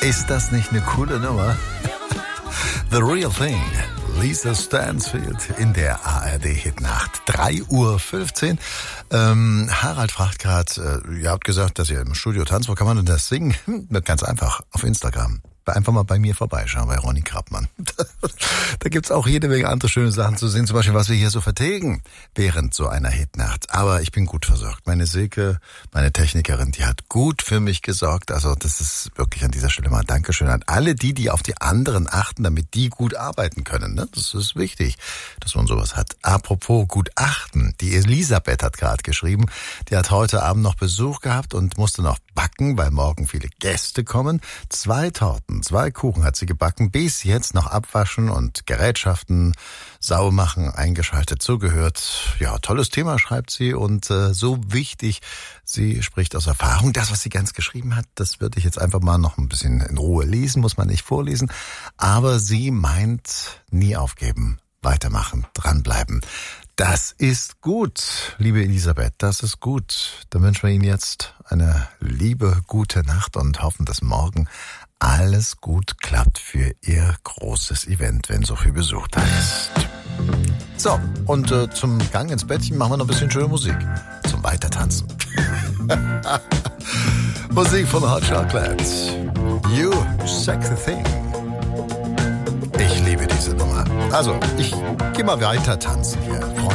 Ist das nicht eine coole Nummer? The Real Thing. Lisa Stansfield in der ARD-Hitnacht. 3:15 Uhr. Harald fragt gerade, ihr habt gesagt, dass ihr im Studio tanzt. Wo kann man denn das singen? Ganz einfach, auf Instagram. Einfach mal bei mir vorbeischauen, bei Ronny Krappmann. Da gibt's auch jede Menge andere schöne Sachen zu sehen, zum Beispiel, was wir hier so vertilgen während so einer Hitnacht. Aber ich bin gut versorgt. Meine Silke, meine Technikerin, die hat gut für mich gesorgt. Also das ist wirklich an dieser Stelle mal ein Dankeschön an alle die auf die anderen achten, damit die gut arbeiten können. Ne? Das ist wichtig, dass man sowas hat. Apropos gut achten, die Elisabeth hat gerade geschrieben, die hat heute Abend noch Besuch gehabt und musste noch backen, weil morgen viele Gäste kommen. 2 Torten, 2 Kuchen hat sie gebacken, bis jetzt noch abwaschen und Gerätschaften sauber machen, eingeschaltet, zugehört. Ja, tolles Thema, schreibt sie, und so wichtig. Sie spricht aus Erfahrung. Das, was sie ganz geschrieben hat, das würde ich jetzt einfach mal noch ein bisschen in Ruhe lesen, muss man nicht vorlesen. Aber sie meint, nie aufgeben, weitermachen, dranbleiben. Das ist gut, liebe Elisabeth, das ist gut. Dann wünschen wir Ihnen jetzt eine liebe, gute Nacht und hoffen, dass morgen alles gut klappt für Ihr großes Event, wenn so viel Besuch da ist. So, und zum Gang ins Bettchen machen wir noch ein bisschen schöne Musik. Zum Weitertanzen. Musik von Hot Chocolate. You Sexy Thing. Ich liebe diese Nummer. Also, ich gehe mal weiter tanzen hier.